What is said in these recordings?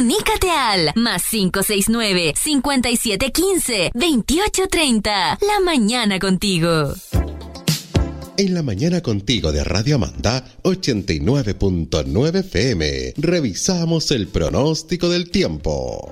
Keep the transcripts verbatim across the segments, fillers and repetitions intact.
Comunícate al más cinco seis nueve, cinco siete uno cinco, dos ocho tres cero. La mañana contigo. En la mañana contigo de Radio Amanda ochenta y nueve punto nueve F M. Revisamos el pronóstico del tiempo.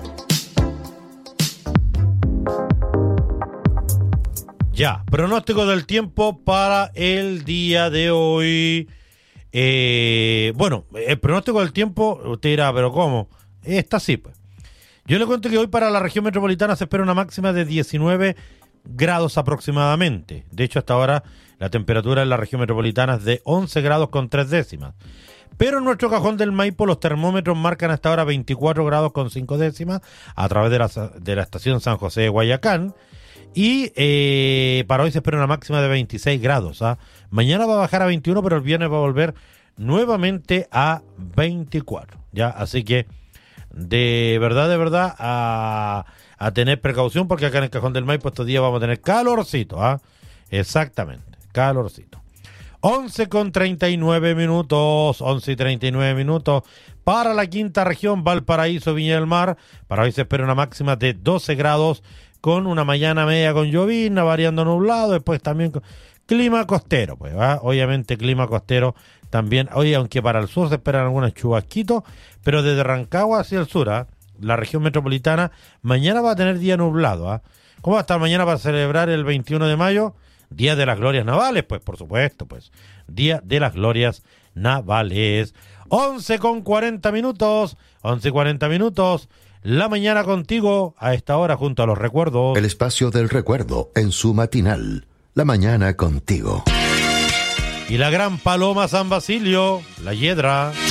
Ya, pronóstico del tiempo para el día de hoy. Eh, bueno, el pronóstico del tiempo, usted dirá, ¿pero cómo? Está así, pues. Yo le cuento que hoy para la región metropolitana se espera una máxima de diecinueve grados aproximadamente. De hecho, hasta ahora la temperatura en la región metropolitana es de once grados con tres décimas. Pero en nuestro cajón del Maipo los termómetros marcan hasta ahora veinticuatro grados con cinco décimas a través de la, de la estación San José de Guayacán. Y eh, para hoy se espera una máxima de veintiséis grados. ¿ah? Mañana va a bajar a veintiuno, pero el viernes va a volver nuevamente a veinticuatro. ¿ya? Así que de verdad, de verdad, a, a tener precaución, porque acá en el Cajón del Maipo estos días vamos a tener calorcito. ¿ah? Exactamente, calorcito. once con treinta y nueve minutos, once y treinta y nueve minutos. Para la quinta región, Valparaíso, Viña del Mar, para hoy se espera una máxima de doce grados, con una mañana media con llovizna, variando nublado, después también con clima costero, pues, ¿va? Obviamente clima costero también, oye, aunque para el sur se esperan algunos chubasquitos, pero desde Rancagua hacia el sur, ¿ah? La región metropolitana, mañana va a tener día nublado, ¿ah? ¿Cómo va a estar mañana para celebrar el veintiuno de mayo? Día de las Glorias Navales, pues, por supuesto, pues, Día de las Glorias Navales. once con cuarenta minutos, once y cuarenta minutos. La mañana contigo, a esta hora junto a los recuerdos. El espacio del recuerdo en su matinal. La mañana contigo. Y la gran Paloma San Basilio, la Hiedra.